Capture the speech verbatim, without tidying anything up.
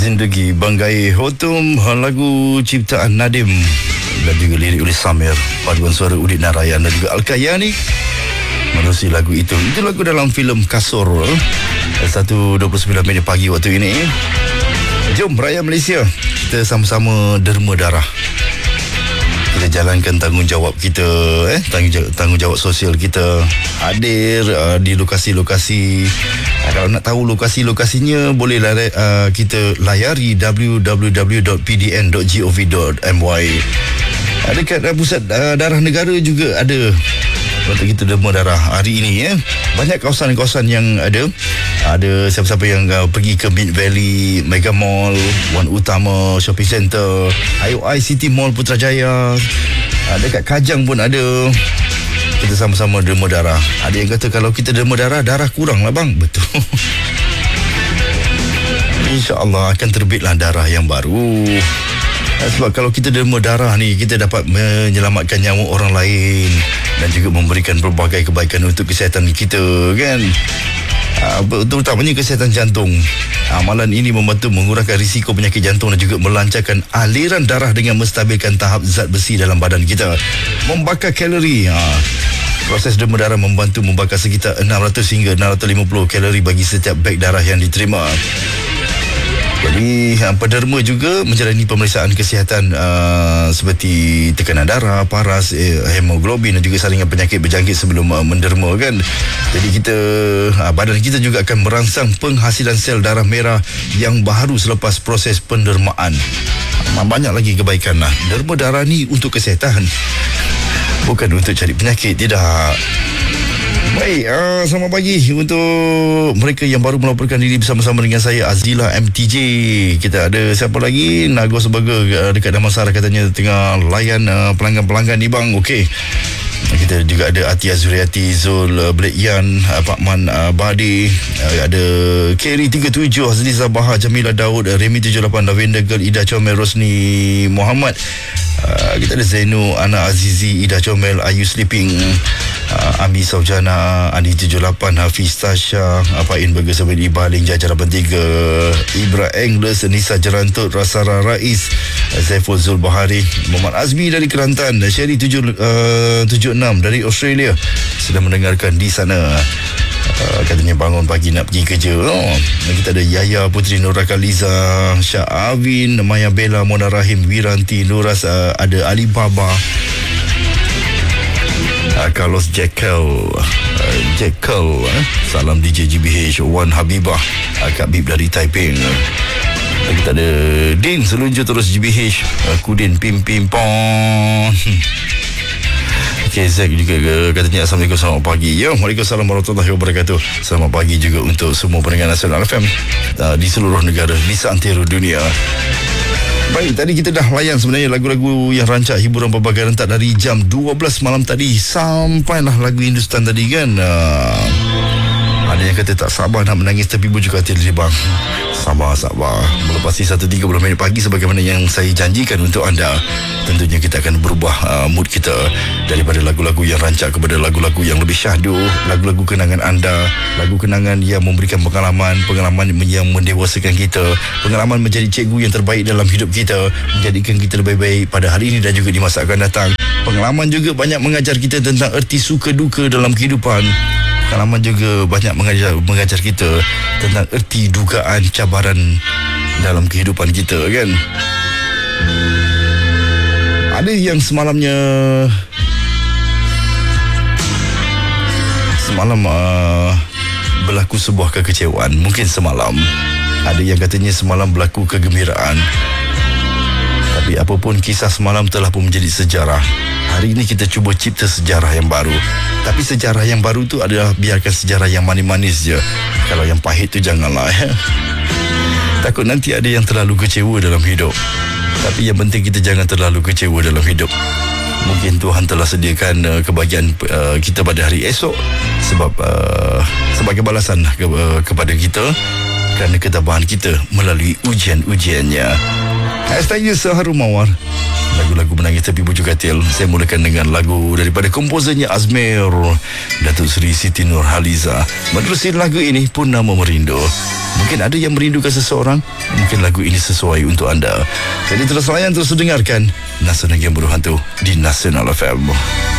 Zindagi Banggai Hotum, lagu ciptaan Nadim dan juga lirik oleh Samir, paduan suara Udit Narayan dan juga Al-Kayani menerusi lagu itu. Itu lagu dalam filem Kasur. Satu dua puluh sembilan minit pagi waktu ini. Jom rakyat Malaysia, kita sama-sama derma darah. Kita jalankan tanggungjawab kita, eh tanggungjawab, tanggungjawab sosial kita, hadir uh, di lokasi-lokasi. Uh, kalau nak tahu lokasi-lokasinya, bolehlah uh, kita layari w w w dot p d n dot gov dot m y. Uh, dekat uh, pusat uh, darah negara juga ada untuk kita derma darah hari ini, ya. Banyak kawasan-kawasan yang ada. Ada siapa-siapa yang uh, pergi ke Mid Valley, Mega Mall, Wan Utama Shopping Center, I O I City Mall Putrajaya, uh, dekat Kajang pun ada. Kita sama-sama derma darah. Ada yang kata kalau kita derma darah, darah kurang lah bang. Betul. InsyaAllah akan terbitlah darah yang baru. Sebab kalau kita derma darah ni, kita dapat menyelamatkan nyawa orang lain dan juga memberikan pelbagai kebaikan untuk kesihatan kita, kan? Uh, terutamanya kesihatan jantung. Amalan ini membantu mengurangkan risiko penyakit jantung dan juga melancarkan aliran darah dengan menstabilkan tahap zat besi dalam badan kita. Membakar kalori. Uh, proses derma darah membantu membakar sekitar enam ratus hingga enam ratus lima puluh kalori bagi setiap beg darah yang diterima. Jadi penderma juga menjalani pemeriksaan kesihatan uh, seperti tekanan darah, paras, eh, hemoglobin dan juga saringan penyakit berjangkit sebelum uh, menderma, kan. Jadi kita uh, badan kita juga akan merangsang penghasilan sel darah merah yang baru selepas proses pendermaan. Uh, banyak lagi kebaikan lah. Derma darah ni untuk kesihatan, bukan untuk cari penyakit, tidak. Baik, uh, selamat pagi untuk mereka yang baru melaporkan diri bersama-sama dengan saya, Azila M T J. Kita ada siapa lagi? Nagos Burger uh, dekat Damansara katanya tengah layan uh, pelanggan-pelanggan ni bang. Okey. Kita juga ada Atia Zuriati, Zul uh, Blake Yan, uh, Pak Man uh, Badi, uh, ada Kerry tiga puluh tujuh, Azli Sabah, Jamila Daud, uh, Remy tujuh puluh lapan, Lavender Girl, Ida Comel, Rosni Muhammad. Uh, kita ada Zainu, Ana Azizi, Ida Comel, Ayu Sleeping, uh, Ami Saujana, Andi tujuh puluh lapan, Hafiz Tasha, Apain Burger Sabit Ibaling, Jajar lapan tiga, Ibra Engles, Nisa Jerantut, Rasara Rais, Zaiful Zul Bahari, Muhammad Azmi dari Kelantan, Sherry tujuh tujuh enam dari Australia sedang mendengarkan di sana. Uh, katanya bangun pagi nak pergi kerja. Oh, kita ada Yaya Putri, Nura Kaliza, Syah Avin, Maya Bella, Mona Rahim, Wiranti, Nuras, uh, ada Alibaba, uh, Carlos Jekyll, uh, Jekyll, uh, salam D J G B H, Wan Habibah, uh, Kak Bib dari Taiping. Uh, kita ada Din seluncur terus G B H, uh, Kudin Pim Pim Pong. Okay, Zack juga ke, katanya Assalamualaikum, selamat pagi. Ya, Waalaikumsalam warahmatullahi wabarakatuh. Selamat pagi juga untuk semua pendengar Nasional F M uh, di seluruh negara, di seantero dunia. Baik, tadi kita dah layan sebenarnya lagu-lagu yang rancak hiburan pelbagai rentak dari jam dua belas malam tadi sampailah lagu Hindustan tadi, kan. Uh, ada yang kata tak sabar nak menangis tapi bujuk hati diri bang. Sabar, sabar. Melepasi satu tiga puluh minit pagi sebagaimana yang saya janjikan untuk anda. Tentunya kita akan berubah uh, mood kita daripada lagu-lagu yang rancak kepada lagu-lagu yang lebih syahdu, lagu-lagu kenangan anda, lagu kenangan yang memberikan pengalaman, pengalaman yang mendewasakan kita, pengalaman menjadi cikgu yang terbaik dalam hidup kita, menjadikan kita lebih baik pada hari ini dan juga di masa akan datang. Pengalaman juga banyak mengajar kita tentang erti suka duka dalam kehidupan. Pengalaman juga banyak mengajar, mengajar kita tentang erti dugaan cabaran dalam kehidupan kita, kan. Ada yang semalamnya Semalam uh, berlaku sebuah kekecewaan. Mungkin semalam. Ada yang katanya semalam berlaku kegembiraan. Tapi apapun kisah semalam telah pun menjadi sejarah. Hari ini kita cuba cipta sejarah yang baru. Tapi sejarah yang baru tu adalah biarkan sejarah yang manis-manis je. Kalau yang pahit tu janganlah, ya. Takut nanti ada yang terlalu kecewa dalam hidup. Tapi yang penting kita jangan terlalu kecewa dalam hidup. Mungkin Tuhan telah sediakan uh, kebahagiaan uh, kita pada hari esok sebab uh, sebagai balasan ke, uh, kepada kita kerana ketabahan kita melalui ujian-ujiannya. Hashtagnya Seharu Mawar lagu-lagu menangis tapi bujuk katil. Saya mulakan dengan lagu daripada komposernya Azmir, Datuk Seri Siti Nurhaliza. Menerusi lagu ini Pun Nama Merindu. Mungkin ada yang merindukan seseorang, mungkin lagu ini sesuai untuk anda. Jadi terus layan, terus dengarkan Nasional yang Berhantu di Nasional F M.